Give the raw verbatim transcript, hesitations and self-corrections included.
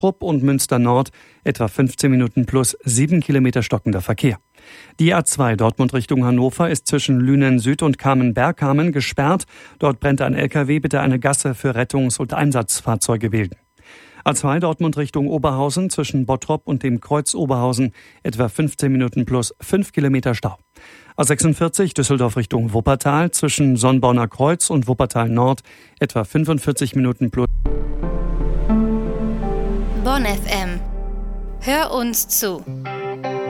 Rupp und Münster Nord etwa fünfzehn Minuten plus sieben Kilometer stockender Verkehr. Die A zwei Dortmund Richtung Hannover ist zwischen Lünen Süd und Kamen-Bergkamen gesperrt. Dort brennt ein L K W, bitte eine Gasse für Rettungs- und Einsatzfahrzeuge wählen. A zwei Dortmund Richtung Oberhausen zwischen Bottrop und dem Kreuz Oberhausen etwa fünfzehn Minuten plus fünf Kilometer Stau. A sechsundvierzig Düsseldorf Richtung Wuppertal zwischen Sonnborner Kreuz und Wuppertal Nord etwa fünfundvierzig Minuten plus. Bonn F M. Hör uns zu.